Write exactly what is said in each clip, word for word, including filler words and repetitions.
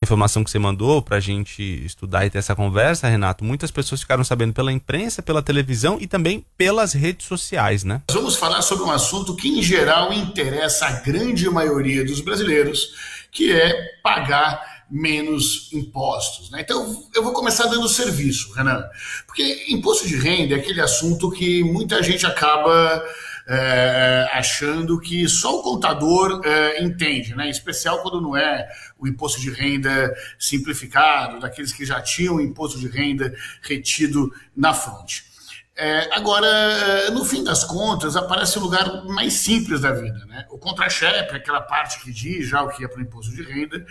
informação que você mandou para a gente estudar e ter essa conversa, Renato, muitas pessoas ficaram sabendo pela imprensa, pela televisão e também pelas redes sociais, né? Vamos falar sobre um assunto que, em geral, interessa a grande maioria dos brasileiros, que é pagar menos impostos, né? Então, eu vou começar dando serviço, Renan, porque imposto de renda é aquele assunto que muita gente acaba é, achando que só o contador é, entende, né? Em especial quando não é o imposto de renda simplificado, daqueles que já tinham o imposto de renda retido na fonte. É, agora, no fim das contas, aparece o lugar mais simples da vida, né? O contra-cheque, aquela parte que diz já o que é para o imposto de renda,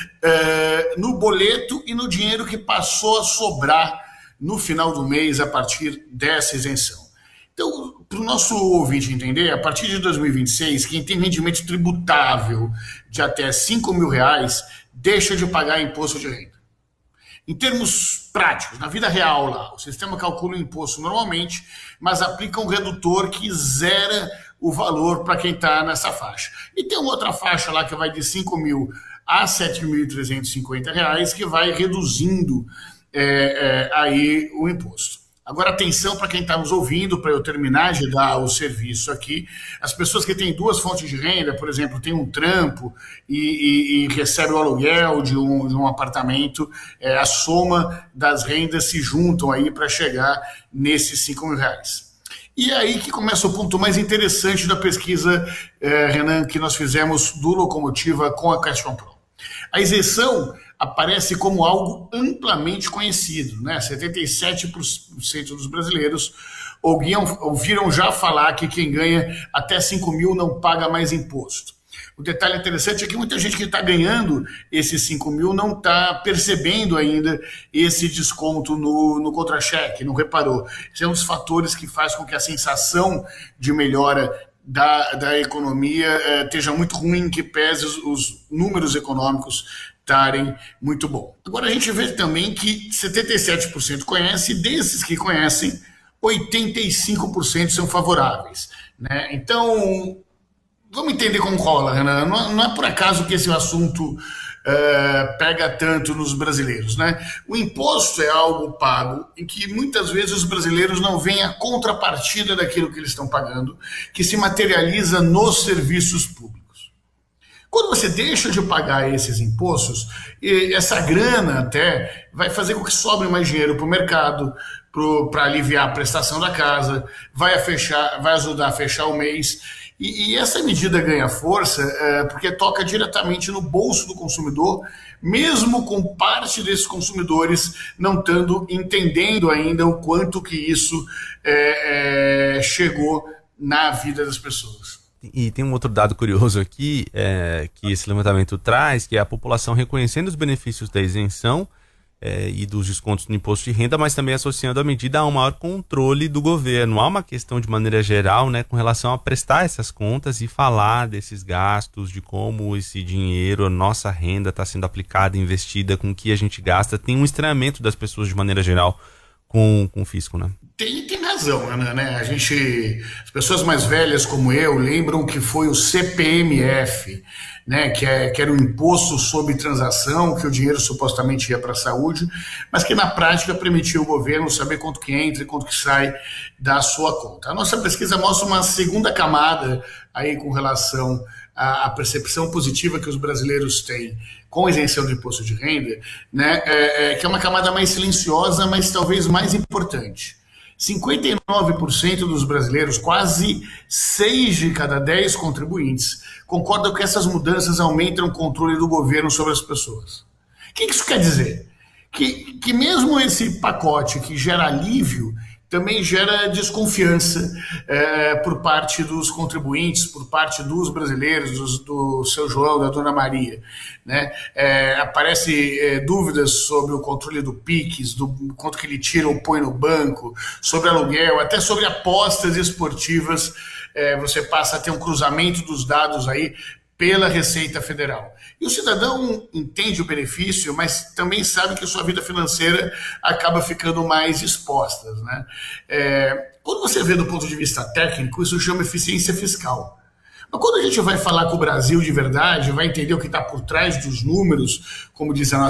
é, no boleto e no dinheiro que passou a sobrar no final do mês a partir dessa isenção. Então, para o nosso ouvinte entender, a partir de dois mil e vinte e seis, quem tem rendimento tributável de até cinco mil reais deixa de pagar imposto de renda. Em termos práticos, na vida real lá, o sistema calcula o imposto normalmente, mas aplica um redutor que zera o valor para quem está nessa faixa. E tem uma outra faixa lá que vai de cinco mil a sete mil trezentos e cinquenta reais, que vai reduzindo é, é, aí o imposto. Agora, atenção para quem está nos ouvindo, para eu terminar de dar o serviço aqui. As pessoas que têm duas fontes de renda, por exemplo, tem um trampo e, e, e recebe o aluguel de um, de um apartamento, é, a soma das rendas se juntam aí para chegar nesses cinco mil reais. E aí que começa o ponto mais interessante da pesquisa, é, Renan, que nós fizemos do Locomotiva com a Question Pro. A isenção aparece como algo amplamente conhecido, né? setenta e sete por cento dos brasileiros ouviram, ouviram já falar que quem ganha até cinco mil não paga mais imposto. O detalhe interessante é que muita gente que está ganhando esses cinco mil não está percebendo ainda esse desconto no, no contra-cheque, não reparou. Esse é um dos fatores que faz com que a sensação de melhora da, da economia eh, esteja muito ruim, que pese os, os números econômicos estarem muito bom. Agora a gente vê também que setenta e sete por cento conhece, e desses que conhecem, oitenta e cinco por cento são favoráveis, né? Então, vamos entender como rola, Renan. Não, não é por acaso que esse assunto uh, pega tanto nos brasileiros, né? O imposto é algo pago em que muitas vezes os brasileiros não veem a contrapartida daquilo que eles estão pagando, que se materializa nos serviços públicos. Quando você deixa de pagar esses impostos, essa grana até vai fazer com que sobre mais dinheiro para o mercado, para aliviar a prestação da casa, vai, a fechar, vai ajudar a fechar o mês. E, e essa medida ganha força é, porque toca diretamente no bolso do consumidor, mesmo com parte desses consumidores não estando entendendo ainda o quanto que isso é, é, chegou na vida das pessoas. E tem um outro dado curioso aqui, é, que esse levantamento traz, que é a população reconhecendo os benefícios da isenção é, e dos descontos no imposto de renda, mas também associando a medida a um maior controle do governo. Há uma questão de maneira geral, né, com relação a prestar essas contas e falar desses gastos, de como esse dinheiro, a nossa renda está sendo aplicada, investida, com o que a gente gasta. Tem um estranhamento das pessoas de maneira geral com, com o fisco, né? Tem, tem razão, Ana, né? A gente, as pessoas mais velhas como eu lembram que foi o C P M F, né? Que, é, que era o imposto sobre transação, que o dinheiro supostamente ia para a saúde, mas que na prática permitia o governo saber quanto que entra e quanto que sai da sua conta. A nossa pesquisa mostra uma segunda camada aí com relação à, à percepção positiva que os brasileiros têm com isenção do imposto de renda, né? É, é, que é uma camada mais silenciosa, mas talvez mais importante. cinquenta e nove por cento dos brasileiros, quase seis de cada dez contribuintes, concordam que essas mudanças aumentam o controle do governo sobre as pessoas. O que isso quer dizer? Que, que mesmo esse pacote que gera alívio, também gera desconfiança é, por parte dos contribuintes, por parte dos brasileiros, do, do seu João, da dona Maria, né? É, aparece é, dúvidas sobre o controle do Pix, do quanto que ele tira ou põe no banco, sobre aluguel, até sobre apostas esportivas. É, você passa a ter um cruzamento dos dados aí pela Receita Federal. E o cidadão entende o benefício, mas também sabe que a sua vida financeira acaba ficando mais exposta, né? É, quando você vê do ponto de vista técnico, isso chama eficiência fiscal. Mas quando a gente vai falar com o Brasil de verdade, vai entender o que está por trás dos números, como diz a nossa